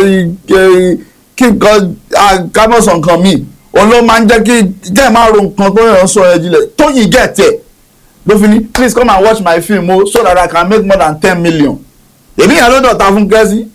kí nǹkan kámọ́sàn nǹkan míì òun ló máa ń jẹ́ kí jẹ́ máa ro nǹkan tó yàn sọ ẹ jílẹ̀ tó yìí get ẹ̀ ló fi ní please come and watch my film o so that I can make more than 10 million èmi yàn ló dọ̀ta fún kẹ́sí.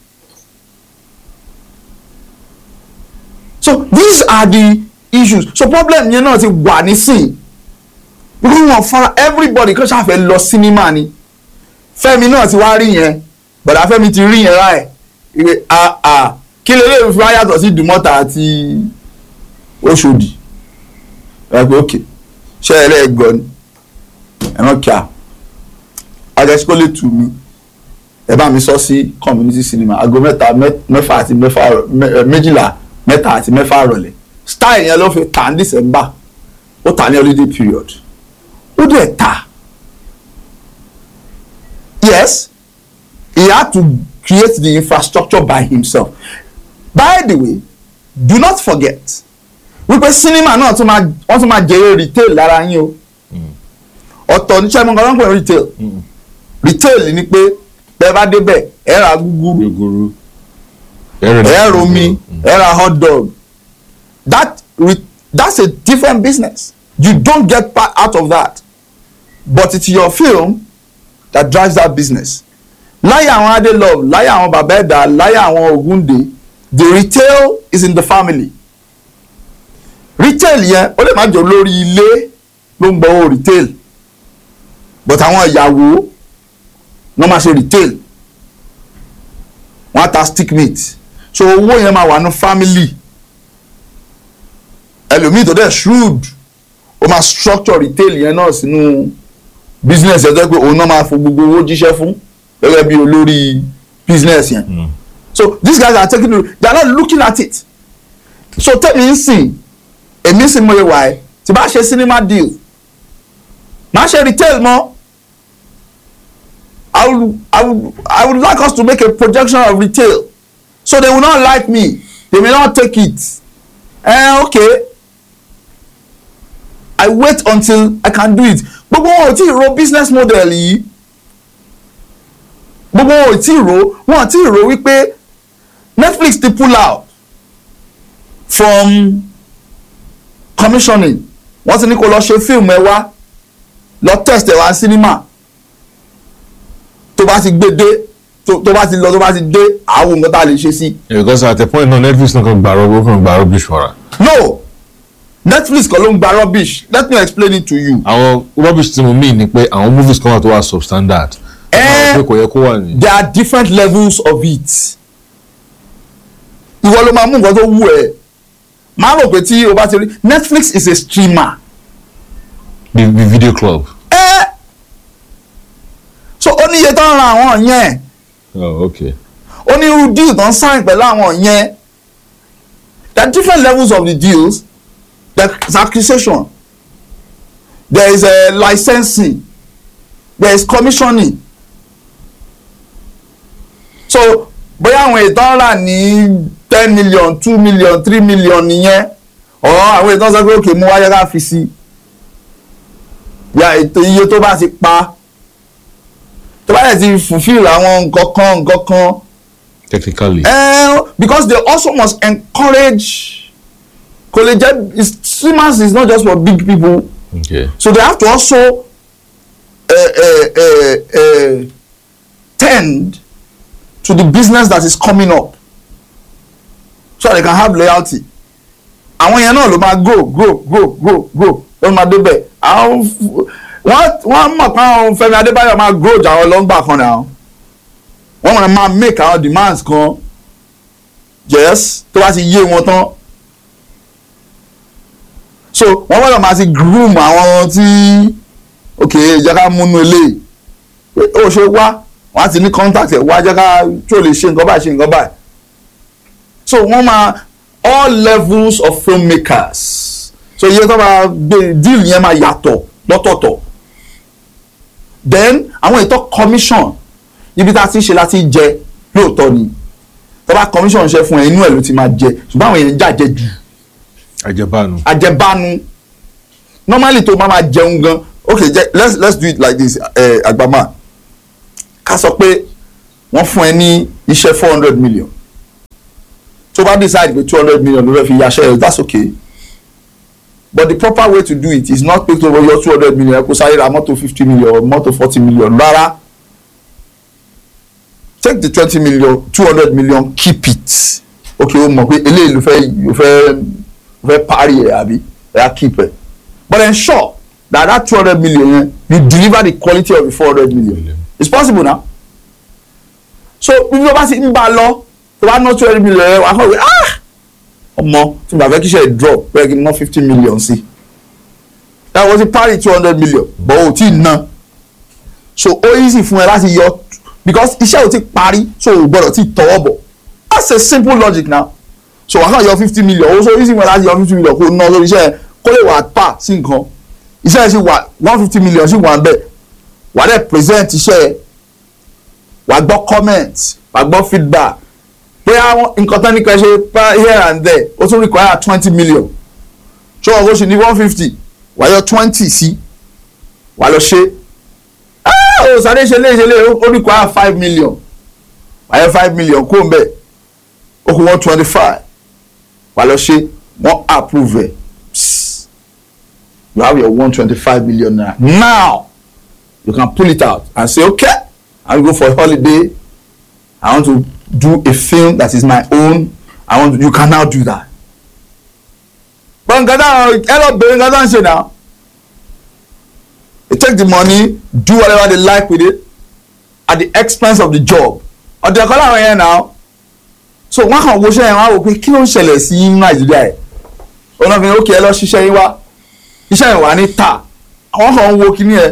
So these are the issues so problem yẹn náà ti wà nísìn because wọn fara everybody kò ṣàfẹ́ lọ sinimá ni Fẹ́mi náà ti wá rí yẹn bọ̀dá Fẹ́mi ti rí yẹn ráì ìwé kí lè lè fi wá yàtọ̀ sí Dùmọ́ta àti Òṣòdì ẹ pé ok ṣé ẹ lẹ́ẹ̀ gbọ́ ni ẹ̀rọ kíá ajẹ́síkó lè tù mí ẹ bá mi sọ sí community cinema aago mẹ́fà àti méjìlá mẹ́ta àti mẹ́fà rọ̀lẹ́ style yẹn ló fi tà ní December ó tà ní holiday period ó dẹ̀ tà yes he had to create the infrastructure by himself by the way do not forget wípé cinema náà wọ́n tún máa jèrè retail lára yín o ọ̀tọ̀ ní sẹ́mu kan lọ́pọ̀ retail retail ni pé bẹ́ẹ̀ bá débẹ̀ ẹ ra gúgúrú ẹ romi ẹ ra hot dog that's a different business you don't get part out of that but it's your film that drives that business láyé àwọn Adelove láyé àwọn Baba Ẹ̀dá láyé àwọn Ògúndé the retail is in the family retail yẹn ó lè má jọ lórí ilé ló ń gbọ́ retail but àwọn ìyàwó wọ́n máa ṣe retail wọ́n á ta stick meat so owó yẹn máa wà ní family ẹlòmíì tó dẹ̀ shrewd ó máa structure retail yẹn náà sínú business yẹn tó yẹ pé òun náà máa fo gbogbo owó jíṣẹ́ fún gẹ́gẹ́ bí olórí business yẹn so these guys are taking they are not looking at it so tẹ́mi ń sìn èmi ń sìn mo lè wà ẹ́ tí bá ṣe cinema deal máa ṣe retail mọ́ I would like us to make a projection of retail so they will not like me they may not take it okay I wait until I can do it gbogbo wọn ò tí ì ro business model yìí gbogbo wọn ò tí ì ro wípé Netflix ti pull out from commissioning wọ́n ti ní kó lọ ṣe fíìmù ẹ wá lọ test ẹ wá cinema tó bá ti gbé dé tó bá ti lọ tó bá ti dé àwọn nǹkan tá a lè ṣe sí. because at the point náà Netflix náà kàn gba rubbish fọ́ra. no Netflix kọ́ ló ń gba rubbish let me explain it to you. àwọn rubbish tí mo mean ni pé àwọn movies kan wà tó wà substandard. pé kò yẹ kó wà ní. there are different levels of it. ìwọ ló máa mú nǹkan tó wù ẹ́ máa rò pé tí o bá ti rí Netflix is a streamer. the video club. so ó ní iye tó ń ra àwọn yẹn. oh okay. ó ní irú deal tó ń sign pẹ̀lú àwọn yẹn. there are different levels of the deals. There is acquisition. There is a licensing. There is commissioning. so bóyá àwọn ètò rà ní 10 million 2 million 3 million nìyẹn àwọn ètò sọ pé òkè mú wáyé ká fi sí iye tó bá ti pa tó bá yẹ ti fulfill àwọn nǹkan kan technically because they also must encourage college streamers is not just for big people okay. So they have to also tend to the business that is coming up so they can have loyalty àwọn yẹn náà ló máa grow ló máa débẹ̀ àwọn wọ́n mọ̀ pé àwọn Fẹ́mi Adébáyọ̀ máa grow jà àwọn lọ́ngbà kan náà wọ́n máa make àwọn demands kan yes tó bá ti yé wọn tán so wọ́n gbọ́dọ̀ máa ti groom àwọn tí okay jẹ́ ká múnú ilé ó ṣe wá wọ́n á ti ní contact ẹ̀ wá jẹ́ ká tí ò lè ṣe nǹkan báyìí so wọ́n máa all levels of filmmakers so iye tó máa gbé deal yẹn máa yàtọ̀ lọ́tọ̀ọ̀tọ̀ then àwọn ètò commission ibi tá a ti ṣe láti jẹ lóòótọ́ ni tó bá commission ṣe fún ẹ inú ẹ̀ ló ti máa jẹ ṣùgbọ́n àwọn èèyàn jàjẹ jù àjẹbánu normally tó máa jẹun gan okay let's do it like this Agbama ká sọ pé wọ́n fún ẹ ní iṣẹ́ 400 million bá decide pé 200 million ló fẹ́ fi ya shares that's okay but the proper way to do it is not pay to your 200 million kó sáré ra mọ́tò 50 million or mọ́tò 40 million rárá take the 20 million 200 million keep it okay o mọ̀ pé eléyìí ló fẹ́ parí ẹ̀ àbí ẹ̀ keep ẹ̀ but ensure that 200 million you deliver the quality of the 400 million it's possible now so bí wọ́n bá sì ń bá a lọ tó bá ná 200 million ẹ̀ wà á kọ́ wí ọmọ tí mo bá fẹ́ kí iṣẹ́ drop bẹ́ẹ̀ kí n ná 50 million sí that was a party 200 million but o ti ná so ó easy fún ẹ láti yọ because iṣẹ́ ò ti parí so o gbọ́dọ̀ ti tọwọ́ bọ̀ that's a simple logic now so wàá kàn yọ 50 million ó so easy fún ẹ láti yọ 50 million kó ná lórí iṣẹ́ kó lè wà pa sí nǹkan iṣẹ́ ẹ sì wà 150 million sì wà ń bẹ̀ wà á dẹ̀ present iṣẹ́ ẹ wà á gbọ́ comment wà á gbọ́ feedback bóyá nǹkan tán ní kẹ́ ṣe here and there ó tún require 20 million ṣé wọn kò ṣe ní 150 wà á yọ 20 sí wà á lọ ṣe ó sáré ṣe lé ó require 5 million wà á yọ 5 million kó ń bẹ̀ ó kù 125 wà á lọ ṣe wọ́n approve ẹ̀ you have your 125 million naira now you can pull it out and say okay I will go for a holiday I want to do a film that is my own you can now do that but nǹkan táwọn ẹ lọ bẹ̀rẹ̀ nǹkan táwọn ṣe now they take the money do whatever they like with it at the expense of the job ọ̀dọ̀ ẹ̀kọ́ làwọn yẹn now so wọ́n kàn wo iṣẹ́ yẹn wọ́n á wò pé kí ló ń ṣẹlẹ̀ sí Nàìjíríà ẹ̀ ọ̀nà fi ókè ẹ lọ ṣiṣẹ́ yín wá iṣẹ́ yẹn wà ní ta àwọn kan ń wo kíní ẹ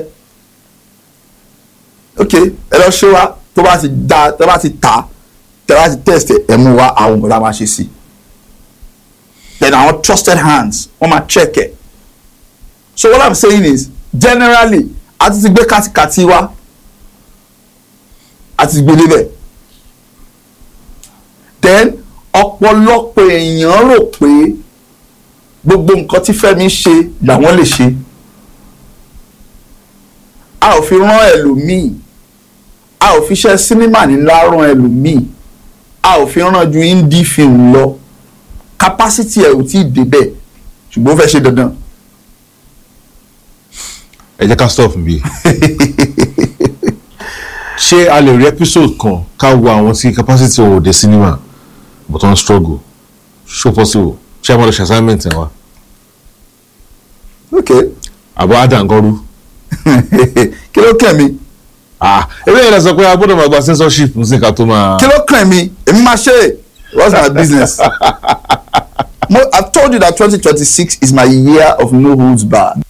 ókè ẹ lọ ṣe wá tó bá ti da tó bá ti ta tẹ́lá ti test ẹ̀ mú wá àwọn nǹkan tá a máa ṣe sí then àwọn trusted hands wọ́n máa check ẹ̀ so what I'm saying is generally a ti gbé kátikàti wá a ti gbé débẹ̀ then ọ̀pọ̀lọpọ̀ èèyàn rò pé gbogbo nǹkan tí Fẹ́mi ṣe làwọn lè ṣe a ò fi rán ẹlòmíì a ò fi ṣe sinimá ńlá rán ẹlòmíì a ò fi rán ju indie film lọ capacity ẹ ò tí ì débẹ̀ ṣùgbọ́n ó fẹ́ ṣe dandan. ẹ jẹ́ ká stop bí ṣé a lè rí episode kan ká wo àwọn tí capacity wọn ò dé cinema but wọ́n struggle so possible ṣé a máa lọ ṣe assignment ẹ̀ wá. okay. àbọ̀ àdàngọ́rú. kí ló kàn mí. ewé yẹn lọ sọ pé a gbọ́dọ̀ máa gba censorship ní ká tó máa. kí ló kàn mí èmi máa ṣe what's my business. I've told you that 2026 is my year of no holds barred.